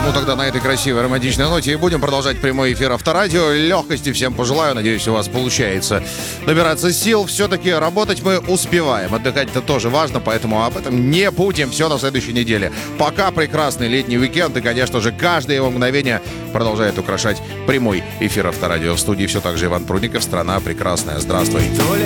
Ну тогда на этой красивой романтичной ноте и будем продолжать прямой эфир Авторадио. Легкости всем пожелаю, надеюсь, у вас получается набираться сил. Все-таки работать мы успеваем, отдыхать это тоже важно, поэтому об этом не будем. Все на следующей неделе. Пока прекрасный летний уикенд и, конечно же, каждое его мгновение продолжает украшать прямой эфир Авторадио. В студии все так же Иван Прудников. Страна прекрасная. Здравствуй. То ли